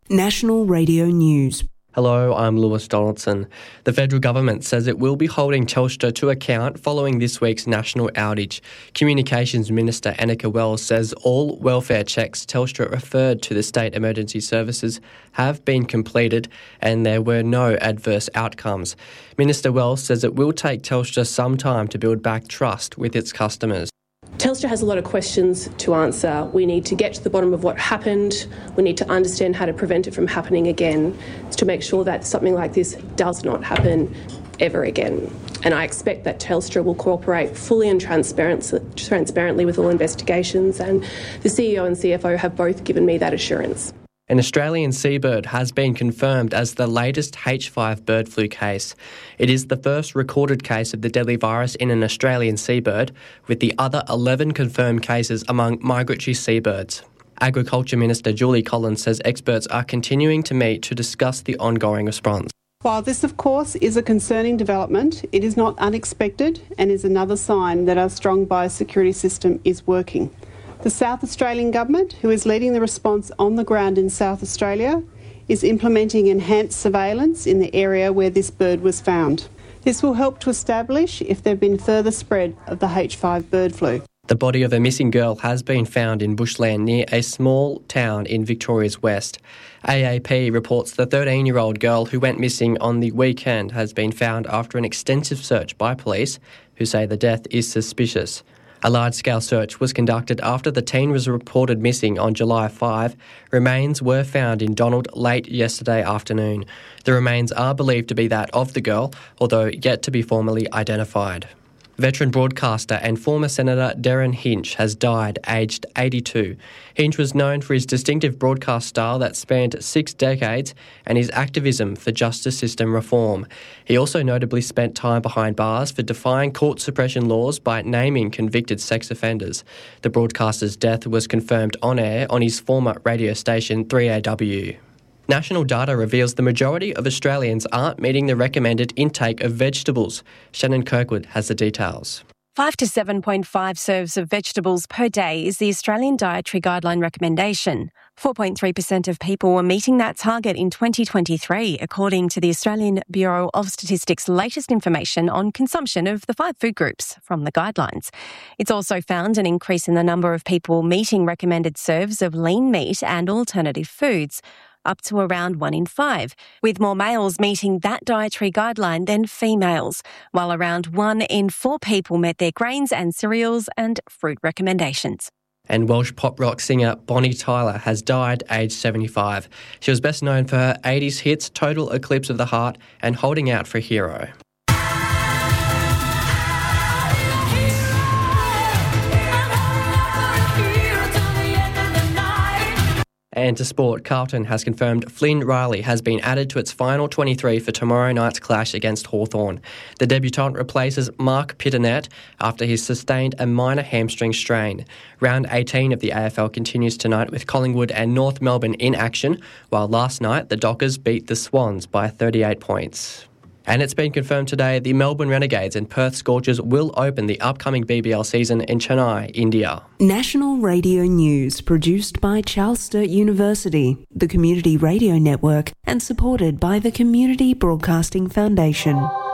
National Radio News. Hello, I'm Lewis Donaldson. The federal government says it will be holding Telstra to account following this week's national outage. Communications Minister Annika Wells says all welfare checks Telstra referred to the state emergency services have been completed and there were no adverse outcomes. Minister Wells says it will take Telstra some time to build back trust with its customers. Telstra has a lot of questions to answer. We need to get to the bottom of what happened. We need to understand how to prevent it from happening again, to make sure that something like this does not happen ever again. And I expect that Telstra will cooperate fully and transparently with all investigations, and the CEO and CFO have both given me that assurance. An Australian seabird has been confirmed as the latest H5 bird flu case. It is the first recorded case of the deadly virus in an Australian seabird, with the other 11 confirmed cases among migratory seabirds. Agriculture Minister Julie Collins says experts are continuing to meet to discuss the ongoing response. While this, of course, is a concerning development, it is not unexpected and is another sign that our strong biosecurity system is working. The South Australian Government, who is leading the response on the ground in South Australia, is implementing enhanced surveillance in the area where this bird was found. This will help to establish if there have been further spread of the H5 bird flu. The body of a missing girl has been found in bushland near a small town in Victoria's west. AAP reports the 13-year-old girl who went missing on the weekend has been found after an extensive search by police, who say the death is suspicious. A large-scale search was conducted after the teen was reported missing on July 5. Remains were found in Donald late yesterday afternoon. The remains are believed to be that of the girl, although yet to be formally identified. Veteran broadcaster and former Senator Derryn Hinch has died, aged 82. Hinch was known for his distinctive broadcast style that spanned 6 decades and his activism for justice system reform. He also notably spent time behind bars for defying court suppression laws by naming convicted sex offenders. The broadcaster's death was confirmed on air on his former radio station 3AW. National data reveals the majority of Australians aren't meeting the recommended intake of vegetables. Shannon Kirkwood has the details. 5 to 7.5 serves of vegetables per day is the Australian Dietary Guideline recommendation. 4.3% of people were meeting that target in 2023, according to the Australian Bureau of Statistics' latest information on consumption of the 5 food groups from the guidelines. It's also found an increase in the number of people meeting recommended serves of lean meat and alternative foods, up to around 1 in 5, with more males meeting that dietary guideline than females, while around 1 in 4 people met their grains and cereals and fruit recommendations. And Welsh pop rock singer Bonnie Tyler has died aged 75. She was best known for her 80s hits Total Eclipse of the Heart and Holding Out for Hero. And to sport, Carlton has confirmed Flynn Riley has been added to its final 23 for tomorrow night's clash against Hawthorn. The debutant replaces Mark Pitternet after he's sustained a minor hamstring strain. Round 18 of the AFL continues tonight with Collingwood and North Melbourne in action, while last night the Dockers beat the Swans by 38 points. And it's been confirmed today the Melbourne Renegades and Perth Scorchers will open the upcoming BBL season in Chennai, India. National Radio News, produced by Charles Sturt University, the Community Radio Network, and supported by the Community Broadcasting Foundation.